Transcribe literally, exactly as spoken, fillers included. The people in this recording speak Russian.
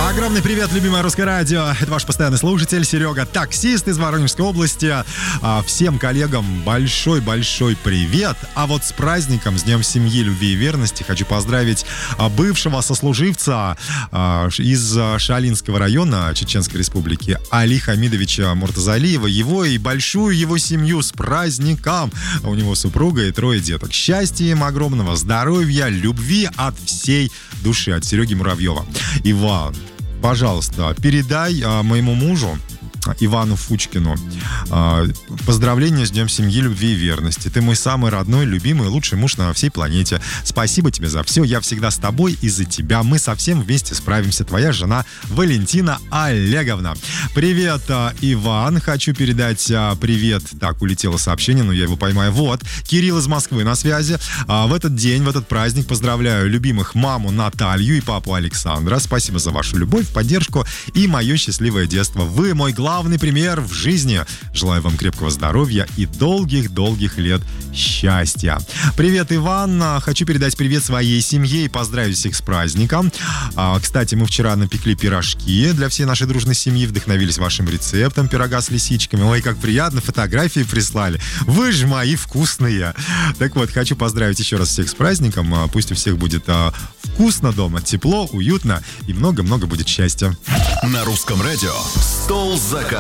Огромный привет, любимое русское радио. Это ваш постоянный слушатель Серега, таксист из Воронежской области. Всем коллегам большой-большой привет. А вот с праздником, с Днем семьи, любви и верности хочу поздравить бывшего сослуживца из Шаолинского района Чеченской Республики Али Хамидовича Муртазалиева, его и большую его семью с праздником. У него супруга и трое деток. Счастья им огромного, здоровья, любви от всей души, от Сереги Муравьева. Иван, пожалуйста, передай а, моему мужу Ивану Фучкину а, поздравления с Днем семьи, любви и верности. Ты мой самый родной, любимый, лучший муж на всей планете. Спасибо тебе за все. Я всегда с тобой и за тебя. Мы совсем вместе справимся. Твоя жена Валентина Олеговна. Привет, а, Иван. Хочу передать а, привет. Так, улетело сообщение, но я его поймаю. Вот, Кирилл из Москвы на связи. А, в этот день, в этот праздник поздравляю любимых маму Наталью и папу Александра. Спасибо за вашу любовь, поддержку и мое счастливое детство. Вы мой главный Главный пример в жизни. Желаю вам крепкого здоровья и долгих-долгих лет счастья. Привет, Иван. Хочу передать привет своей семье и поздравить всех с праздником. А, кстати, мы вчера напекли пирожки для всей нашей дружной семьи. Вдохновились вашим рецептом пирога с лисичками. Ой, как приятно, фотографии прислали. Вы же мои вкусные. Так вот, хочу поздравить еще раз всех с праздником. Пусть у всех будет а, вкусно дома, тепло, уютно и много-много будет счастья. На русском радио «Стол за